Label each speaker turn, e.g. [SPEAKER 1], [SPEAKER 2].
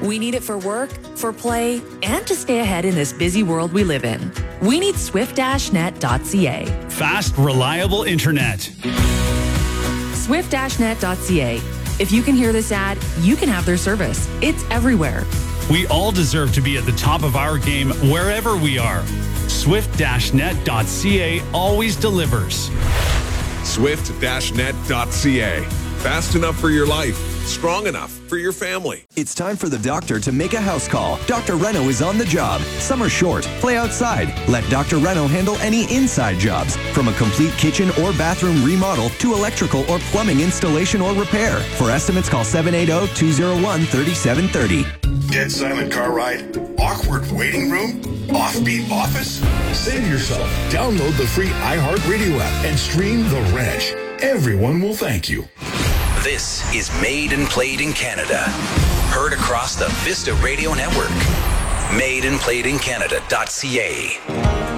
[SPEAKER 1] We need it for work, for play, and to stay ahead in this busy world we live in. We need swift-net.ca.
[SPEAKER 2] Fast, reliable internet.
[SPEAKER 1] Swift-net.ca. If you can hear this ad, you can have their service. It's everywhere.
[SPEAKER 2] We all deserve to be at the top of our game wherever we are. Swift-net.ca always delivers.
[SPEAKER 3] Swift-net.ca. Fast enough for your life. Strong enough for your family.
[SPEAKER 4] It's time for the doctor to make a house call. Dr. Reno is on the job. Summer short. Play outside. Let Dr. Reno handle any inside jobs, from a complete kitchen or bathroom remodel to electrical or plumbing installation or repair. For estimates, call 780-201-3730.
[SPEAKER 5] Dead silent car ride? Awkward waiting room? Offbeat office? Save yourself. Download the free iHeartRadio app and stream The Ranch. Everyone will thank you.
[SPEAKER 6] This is Made and Played in Canada. Heard across the Vista Radio Network. MadeandPlayedInCanada.ca.